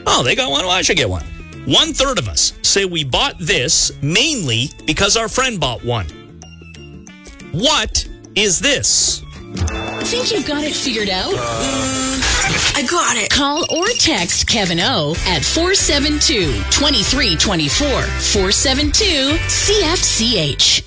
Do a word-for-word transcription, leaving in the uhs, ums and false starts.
Oh, they got one? Well, I should get one. One third of us say we bought this mainly because our friend bought one. What is this? Think you've got it figured out? Uh, I got it. Call or text Kevin O at four seven two, two three two four. four seven two, C F C H.